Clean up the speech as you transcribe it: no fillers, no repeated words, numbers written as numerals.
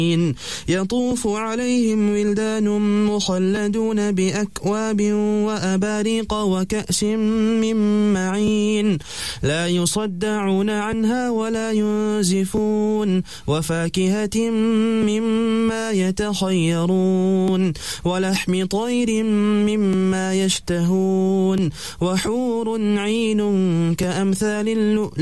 يطوف عليهم ولدان مخلدون بأكواب وأباريق وكأس من معين لا يصدعون عنها ولا ينزفون وفاكهة مما يتخيرون ولحم طير مما يشتهون وحور عين كأمثال اللؤلؤ